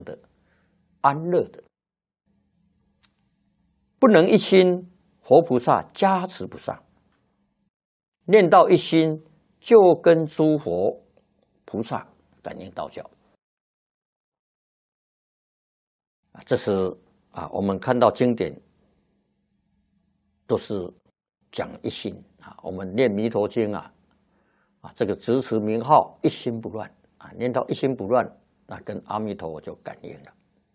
的、安乐的，不能一心，活菩萨加持不上。念到一心，就跟诸佛菩萨感应道交。这是我们看到经典都是讲一心我们念弥陀经这个直持名号一心不乱念到一心不乱，那跟阿弥陀佛就感应了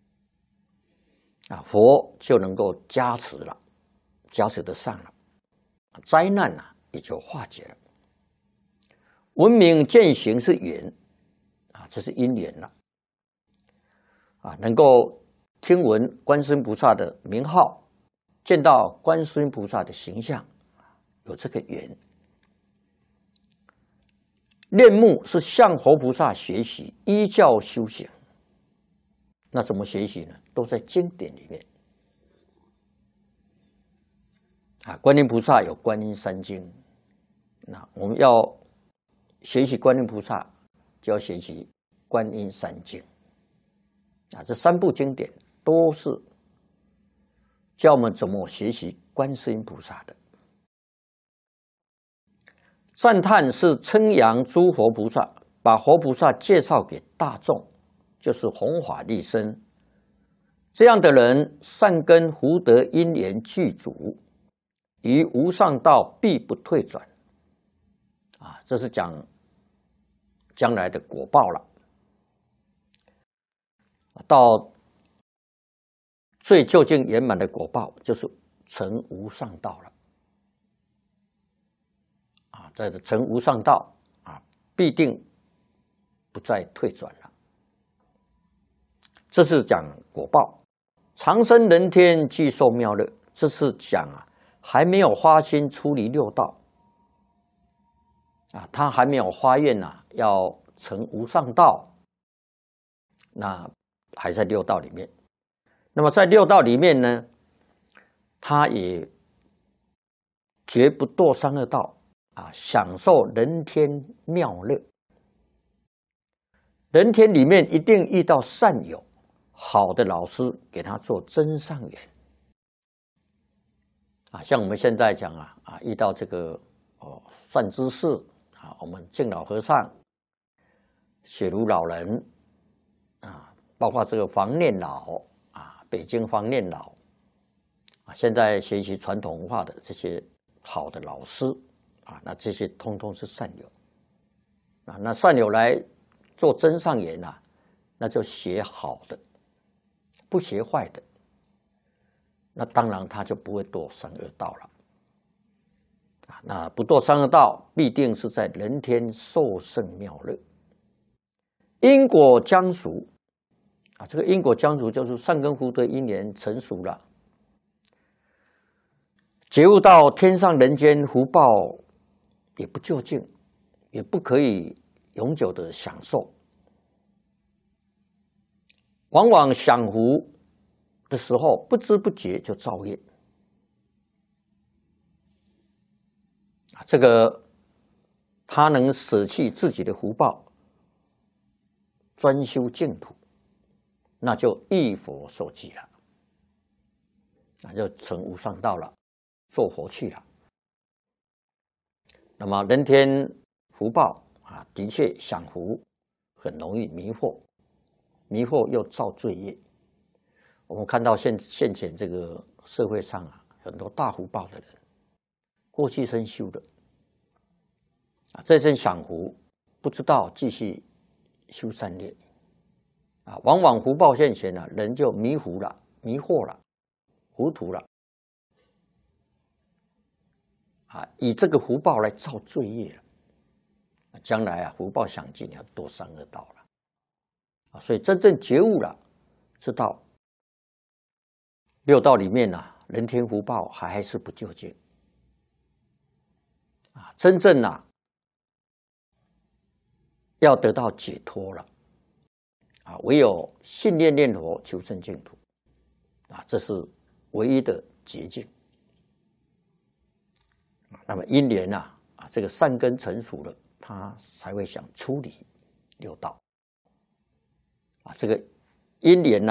佛就能够加持了，加持得上了，灾难也就化解了。闻名见行是缘这是因缘了能够听闻观世音菩萨的名号，见到观世音菩萨的形象，有这个缘。念目是向佛菩萨学习，依教修行。那怎么学习呢？都在经典里面观音菩萨有观音三经，那我们要学习观音菩萨，就要学习观音三经这三部经典都是教我们怎么学习观世音菩萨的。赞叹是称扬诸佛菩萨，把佛菩萨介绍给大众，就是弘法利生。这样的人善根福德因缘具足，于无上道必不退转这是讲将来的果报了。到最究竟圆满的果报，就是成无上道了在成无上道必定不再退转了。这是讲果报。长生人天具受妙乐，这是讲还没有发心出离六道他还没有发愿要成无上道，那还在六道里面。那么在六道里面呢，他也绝不堕三恶道享受人天妙乐。人天里面一定遇到善友，好的老师给他做增上缘像我们现在讲遇到这个善知识我们敬老和尚、雪庐老人包括这个黄念老北京黄念老现在学习传统文化的这些好的老师那这些通通是善友那善友来做增上缘那就学好的，不学坏的，那当然他就不会堕三恶道了那不堕三恶道，必定是在人天受胜妙乐。因果将熟这个因果将熟就是善根福德因缘成熟了，觉悟到天上人间福报也不究竟，也不可以永久的享受，往往享福的时候不知不觉就造业这个他能舍弃自己的福报，专修净土，那就忆佛受记了，那就成无上道了，做佛去了。那么人天福报的确享福很容易迷惑，迷惑又造罪业。我们看到现前这个社会上很多大福报的人，过去生修的这生享福，不知道继续修善业往往福报现前人就迷糊了、迷惑了、糊涂了以这个福报来造罪业了，将来福报享尽要堕三恶道了所以真正觉悟了，知道六道里面人天福报还是不究竟真正要得到解脱了唯有信念念佛求生净土这是唯一的捷径那么因缘这个善根成熟了，他才会想出离六道这个因缘